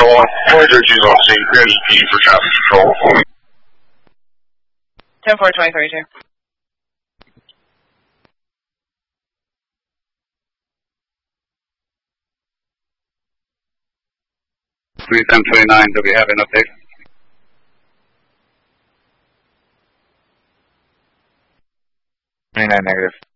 Control. Voyager 2 on scene. Here's P for traffic control. 10-4-20-32. Three 1029, do we have an update? 29 negative.